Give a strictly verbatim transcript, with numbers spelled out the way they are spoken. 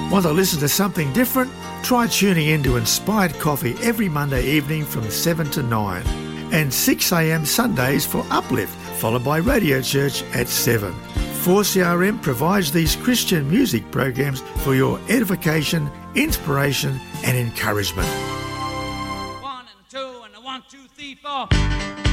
Want to listen to something different? Try tuning in to Inspired Coffee every Monday evening from seven to nine and six a.m. Sundays for Uplift, followed by Radio Church at seven. four C R M provides these Christian music programs for your edification, inspiration and encouragement. One and two and a one, two, three, four.